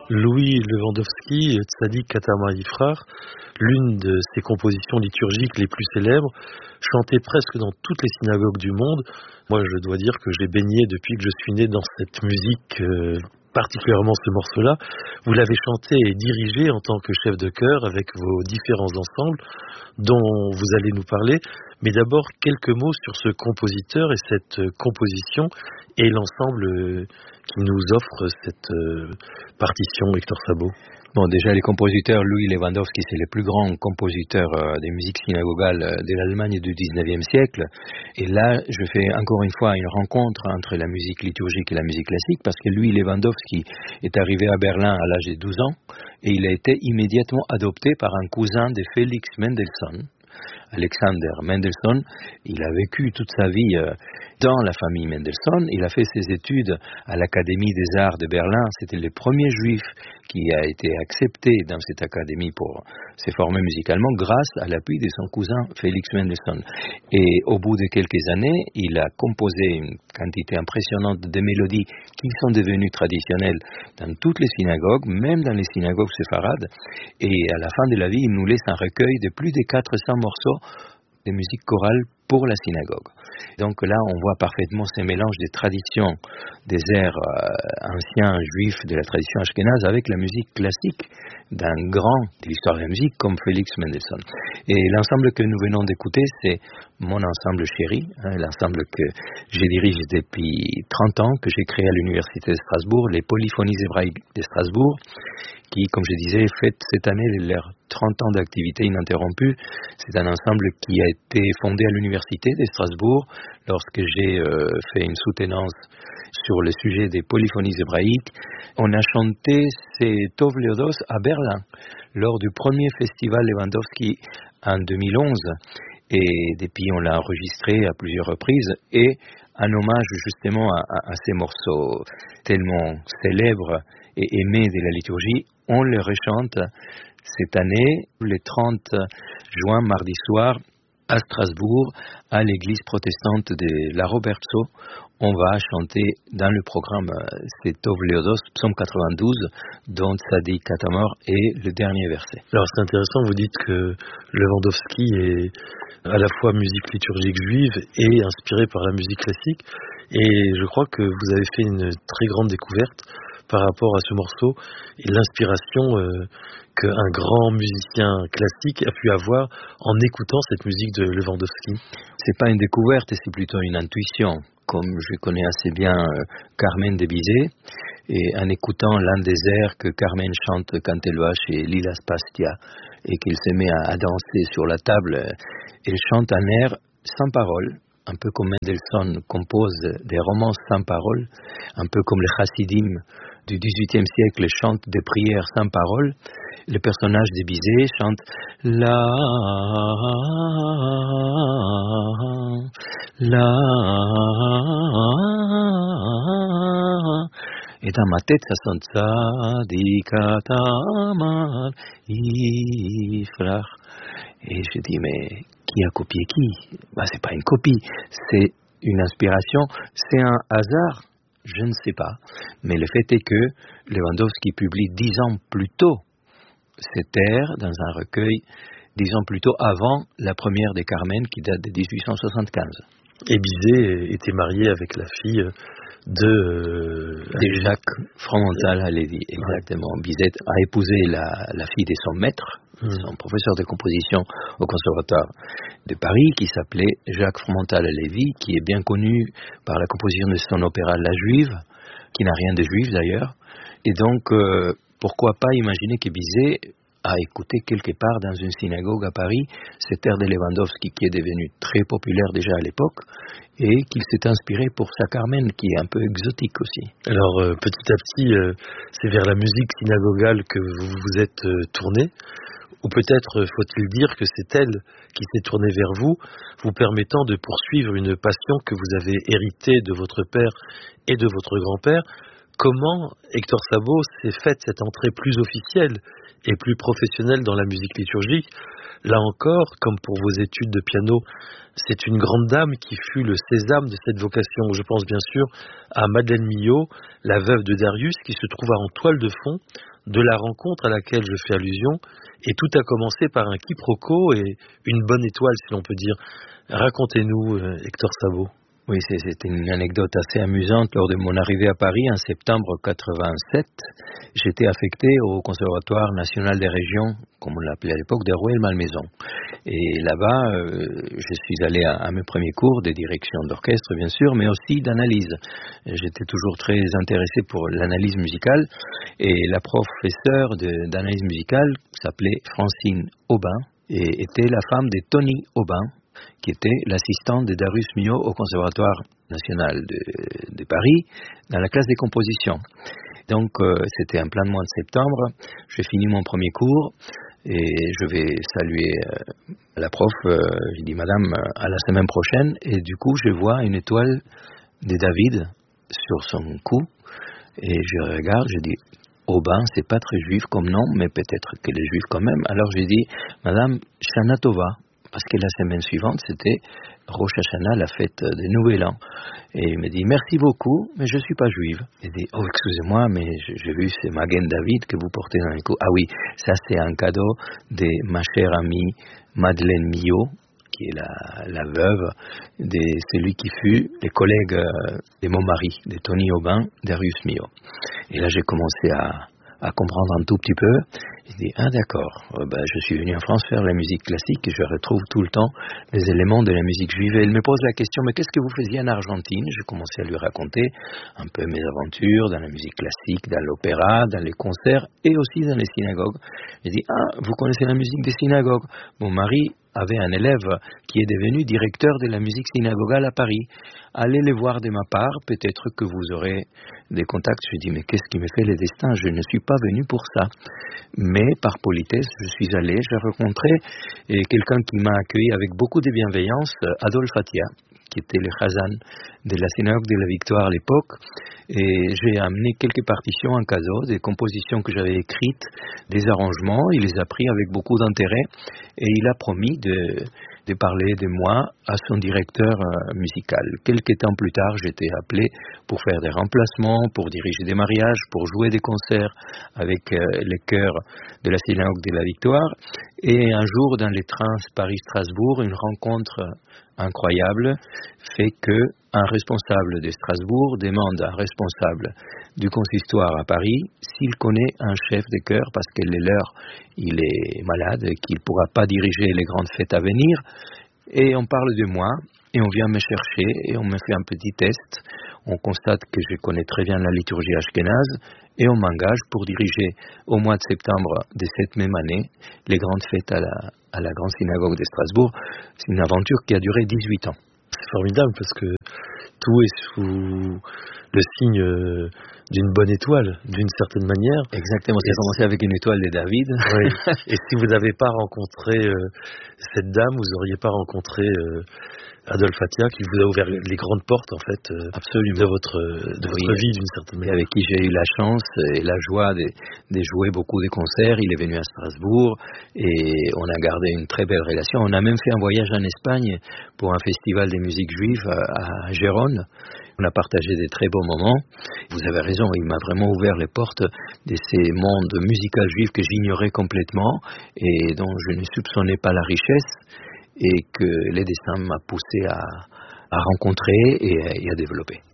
Louis Lewandowski, Tzadi Katama Yifrar, l'une de ses compositions liturgiques les plus célèbres, chantée presque dans toutes les synagogues du monde. Moi, je dois dire que j'ai baigné depuis que je suis né dans cette musique, particulièrement ce morceau-là. Vous l'avez chanté et dirigé en tant que chef de chœur avec vos différents ensembles dont vous allez nous parler. Mais d'abord, quelques mots sur ce compositeur et cette composition et l'ensemble qui nous offre cette partition, Hector Szabó. Bon, déjà, les compositeurs, Louis Lewandowski, c'est le plus grand compositeur des musiques synagogales de l'Allemagne du 19e siècle. Et là, je fais encore une fois une rencontre entre la musique liturgique et la musique classique, parce que Louis Lewandowski est arrivé à Berlin à l'âge de 12 ans, et il a été immédiatement adopté par un cousin de Félix Mendelssohn, Alexander Mendelssohn. Il a vécu toute sa vie dans la famille Mendelssohn. Il a fait ses études à l'Académie des Arts de Berlin. C'était le premier juif qui a été accepté dans cette académie pour se former musicalement grâce à l'appui de son cousin Félix Mendelssohn. Et au bout de quelques années, il a composé une quantité impressionnante de mélodies qui sont devenues traditionnelles dans toutes les synagogues, même dans les synagogues séfarades. Et à la fin de la vie, il nous laisse un recueil de plus de 400 morceaux de musique chorale pour la synagogue. Donc là, on voit parfaitement ce mélange des traditions, des airs anciens juifs de la tradition ashkénaze avec la musique classique d'un grand de l'histoire de la musique comme Félix Mendelssohn. Et l'ensemble que nous venons d'écouter, c'est mon ensemble chéri, l'ensemble que je dirige depuis 30 ans, que j'ai créé à l'Université de Strasbourg, les Polyphonies hébraïques de Strasbourg, qui, comme je disais, fête cette année leurs 30 ans d'activité ininterrompue. C'est un ensemble qui a été fondé à l'Université de Strasbourg lorsque j'ai fait une soutenance sur le sujet des polyphonies hébraïques. On a chanté ces Tov Leodos à Berlin lors du premier festival Lewandowski en 2011. Et depuis, on l'a enregistré à plusieurs reprises et en hommage justement à ces morceaux tellement célèbres et aimés de la liturgie, on les rechante cette année, le 30 juin, mardi soir, à Strasbourg, à l'église protestante de la Robertso. On va chanter dans le programme c'est Tov Leodos, psaume 92, dont Tzadi Katamor est le dernier verset. Alors c'est intéressant, vous dites que Lewandowski est à la fois musique liturgique juive et inspiré par la musique classique. Et je crois que vous avez fait une très grande découverte par rapport à ce morceau et l'inspiration qu'un grand musicien classique a pu avoir en écoutant cette musique de Lewandowski. C'est pas une découverte, c'est plutôt une intuition. Comme je connais assez bien Carmen de Bizet, et en écoutant l'un des airs que Carmen chante quand elle va chez Lila Spastia et qu'elle se met à danser sur la table, elle chante un air sans parole, un peu comme Mendelssohn compose des romances sans parole, un peu comme les Chassidim du XVIIIe siècle chantent des prières sans parole. Le personnage de Bizet chante la et dans ma tête ça sonne Tzadi Katamar Yifrar. Et je dis mais qui a copié qui? C'est pas une copie, c'est une inspiration, c'est un hasard, je ne sais pas. Mais le fait est que Lewandowski publie 10 ans plus tôt cet air dans un recueil, 10 ans plus tôt avant la première des Carmen qui date de 1875. Et Bizet était marié avec la fille de Jacques Fromental Halevi, exactement. Ouais. Bizet a épousé la fille de son maître, son professeur de composition au Conservatoire de Paris, qui s'appelait Jacques Fromental Halevi, qui est bien connu par la composition de son opéra La Juive, qui n'a rien de juif d'ailleurs. Et donc, pourquoi pas imaginer que Bizet a écouté quelque part dans une synagogue à Paris cet air de Lewandowski qui est devenu très populaire déjà à l'époque et qu'il s'est inspiré pour sa Carmen qui est un peu exotique aussi. Alors petit à petit, c'est vers la musique synagogale que vous vous êtes tourné, ou peut-être faut-il dire que c'est elle qui s'est tournée vers vous, vous permettant de poursuivre une passion que vous avez héritée de votre père et de votre grand-père. Comment Hector Szabó s'est faite cette entrée plus officielle et plus professionnelle dans la musique liturgique? Là encore, comme pour vos études de piano, c'est une grande dame qui fut le sésame de cette vocation. Je pense bien sûr à Madeleine Millot, la veuve de Darius, qui se trouva en toile de fond de la rencontre à laquelle je fais allusion, et tout a commencé par un quiproquo et une bonne étoile, si l'on peut dire. Racontez-nous, Hector Sabot. Oui, c'était une anecdote assez amusante. Lors de mon arrivée à Paris en septembre 87, j'étais affecté au Conservatoire national des régions, comme on l'appelait à l'époque, de Rueil-Malmaison. Et là-bas, je suis allé à mes premiers cours de direction d'orchestre, bien sûr, mais aussi d'analyse. J'étais toujours très intéressé pour l'analyse musicale. Et la professeure d'analyse musicale s'appelait Francine Aubin et était la femme de Tony Aubin, qui était l'assistante de Darius Milhaud au Conservatoire national de Paris, dans la classe des compositions. Donc, c'était en plein mois de septembre, j'ai fini mon premier cours, et je vais saluer la prof, je dis madame, à la semaine prochaine, et du coup, je vois une étoile de David sur son cou, et je regarde, je dis, Aubin, c'est pas très juif comme nom, mais peut-être qu'elle est juive quand même. Alors j'ai dit, madame, Shana Tova, parce que la semaine suivante, c'était Rosh Hashanah, la fête du Nouvel An. Et il me dit, merci beaucoup, mais je ne suis pas juive. Il dit, oh, excusez-moi, mais j'ai vu, c'est Magen David que vous portez dans le cou. Ah oui, ça c'est un cadeau de ma chère amie Madeleine Milhaud, qui est la veuve de celui qui fut le collègue de mon mari, de Tony Aubin, Darius Milhaud. Et là, j'ai commencé à comprendre un tout petit peu. Je dis, ah d'accord, je suis venu en France faire la musique classique et je retrouve tout le temps les éléments de la musique juive. Et elle me pose la question, mais qu'est-ce que vous faisiez en Argentine? J'ai commencé à lui raconter un peu mes aventures dans la musique classique, dans l'opéra, dans les concerts et aussi dans les synagogues. Je dis, ah, vous connaissez la musique des synagogues? Mon mari avait un élève qui est devenu directeur de la musique synagogale à Paris. Allez les voir de ma part, peut-être que vous aurez des contacts. Je dis, mais qu'est-ce qui me fait le destin? Je ne suis pas venu pour ça. Mais par politesse, je suis allé, j'ai rencontré quelqu'un qui m'a accueilli avec beaucoup de bienveillance, Adolphe Attia, qui était le chazan de la synagogue de la Victoire à l'époque. Et j'ai amené quelques partitions en cadeau, des compositions que j'avais écrites, des arrangements. Il les a pris avec beaucoup d'intérêt et il a promis de parler de moi à son directeur musical. Quelques temps plus tard, j'étais appelé pour faire des remplacements, pour diriger des mariages, pour jouer des concerts avec les chœurs de la synagogue de la Victoire. Et un jour, dans les trains Paris-Strasbourg, une rencontre incroyable fait que un responsable de Strasbourg demande à un responsable du consistoire à Paris s'il connaît un chef de chœur parce que le leur, il est malade, qu'il ne pourra pas diriger les grandes fêtes à venir. Et on parle de moi, et on vient me chercher, et on me fait un petit test. On constate que je connais très bien la liturgie ashkénaze, et on m'engage pour diriger au mois de septembre de cette même année les grandes fêtes à la grande synagogue de Strasbourg. C'est une aventure qui a duré 18 ans. C'est formidable parce que tout est sous le signe d'une bonne étoile, d'une certaine manière. Exactement, c'est commencé avec une étoile de David. Oui. Et si vous n'avez pas rencontré cette dame, vous n'auriez pas rencontré Adolphe Attia, qui vous a ouvert les grandes portes en fait absolument de votre vie d'une certaine manière. Et avec qui j'ai eu la chance et la joie de jouer beaucoup de concerts. Il est venu à Strasbourg et on a gardé une très belle relation. On a même fait un voyage en Espagne pour un festival de musique juive à Gérone. On a partagé des très beaux moments. Vous avez raison, il m'a vraiment ouvert les portes de ces mondes musicaux juifs que j'ignorais complètement et dont je ne soupçonnais pas la richesse et que le destin m'a poussé à rencontrer et à développer.